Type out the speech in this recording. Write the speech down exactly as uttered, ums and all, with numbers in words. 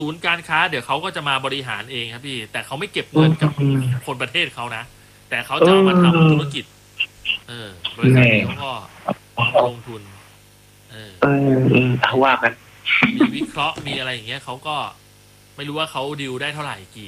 ศูนย์การค้าเดี๋ยวเขาก็จะมาบริหารเองครับพี่แต่เขาไม่เก็บเงินกับคนประเทศเขานะแต่เขาจะเอามาทำธุรกิจเออบริษัทนี้เขาก็ลงทุนเออเออเออเอาว่ากันมีวิเคราะห์มีอะไรอย่างเงี้ยเขาก็ไม่รู้ว่าเขาดิวได้เท่าไหร่กี่